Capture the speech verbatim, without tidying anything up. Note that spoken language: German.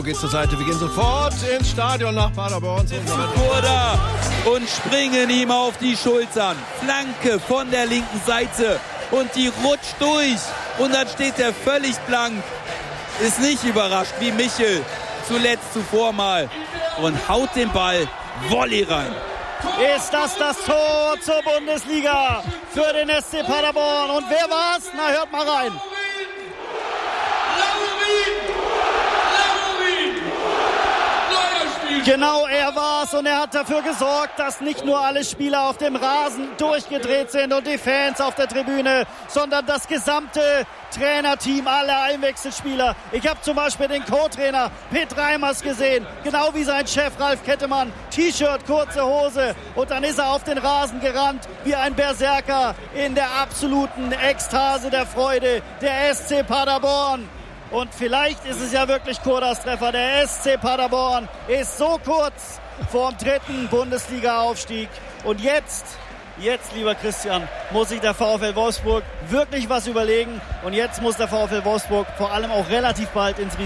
geht zur Seite. Wir gehen sofort ins Stadion nach Paderborn. Kurda und springen ihm auf die Schultern. Flanke von der linken Seite und die rutscht durch. Und dann steht er völlig blank. Ist nicht überrascht wie Michel zuletzt zuvor mal und haut den Ball Volley rein. Ist das das Tor zur Bundesliga für den S C Paderborn? Und wer war's? Na, hört mal rein. Genau, er war's und er hat dafür gesorgt, dass nicht nur alle Spieler auf dem Rasen durchgedreht sind und die Fans auf der Tribüne, sondern das gesamte Trainerteam, alle Einwechselspieler. Ich habe zum Beispiel den Co-Trainer Pitt Reimers gesehen, genau wie sein Chef Ralf Kettemann. T-Shirt, kurze Hose und dann ist er auf den Rasen gerannt wie ein Berserker in der absoluten Ekstase der Freude. Der S C Paderborn. Und vielleicht ist es ja wirklich Kurdas Treffer. Der S C Paderborn ist so kurz vor dem dritten Bundesliga-Aufstieg. Und jetzt, jetzt, lieber Christian, muss sich der VfL Wolfsburg wirklich was überlegen. Und jetzt muss der VfL Wolfsburg vor allem auch relativ bald ins Visier.